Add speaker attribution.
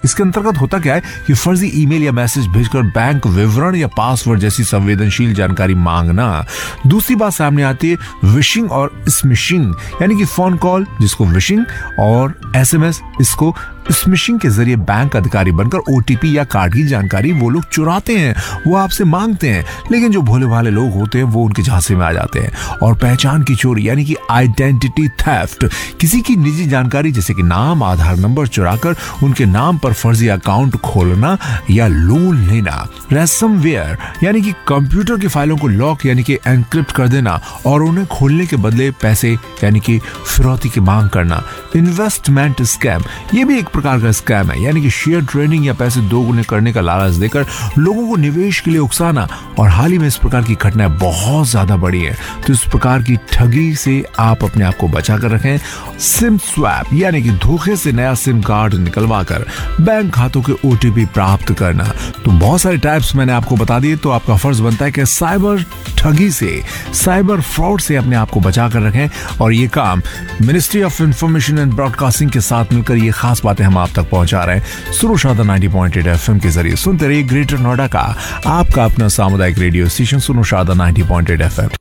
Speaker 1: इसके अंतर्गत होता क्या है कि फर्जी ईमेल या मैसेज भेजकर बैंक विवरण या पासवर्ड जैसी संवेदनशील जानकारी मांगना। दूसरी बात सामने आती है विशिंग और स्मिशिंग, यानी कि फोन कॉल जिसको विशिंग और SMS इसको स्मिशिंग के जरिए बैंक अधिकारी बनकर OTP या कार्ड की जानकारी वो लोग चुराते हैं, वो आपसे मांगते हैं। लेकिन जो भोले भाले लोग होते हैं वो उनके झांसे में आ जाते हैं। और पहचान की चोरी यानी कि आइडेंटिटी थेफ्ट, किसी की निजी जानकारी जैसे कि नाम, आधार नंबर चुराकर उनके नाम पर फर्जी अकाउंट खोलना या लोन लेना। रैंसमवेयर यानी कि कंप्यूटर की फाइलों को लॉक यानी कि एनक्रिप्ट कर देना और उन्हें खोलने के बदले पैसे यानी कि फिरौती की मांग करना। इन्वेस्टमेंट स्कैम, ये भी एक प्रकार का स्कैम है, यानी कि शेयर ट्रेडिंग या पैसे दोगुने करने का लालच देकर लोगों को निवेश के लिए उकसाना। और हाल ही में इस प्रकार की घटनाएं बहुत ज्यादा बढ़ी है, तो इस प्रकार की ठगी से आप अपने आप को बचा कर रखें। सिम स्वैप यानी कि धोखे से नया सिम कार्ड निकलवा कर बैंक खातों के OTP प्राप्त करना। तो बहुत सारे टाइप्स मैंने आपको बता दिए, तो आपका फर्ज बनता है कि साइबर ठगी से, साइबर फ्रॉड से अपने आप को बचा कर रखें। और ये काम ministry of information and broadcasting के साथ मिलकर ये खास बातें हम आप तक पहुंचा रहे हैं। सुनो शादा 90.8 FM के जरिए सुनते रहिए ग्रेटर नोएडा का आपका अपना सामुदायिक रेडियो स्टेशन सुनो शादा 90.8 FM।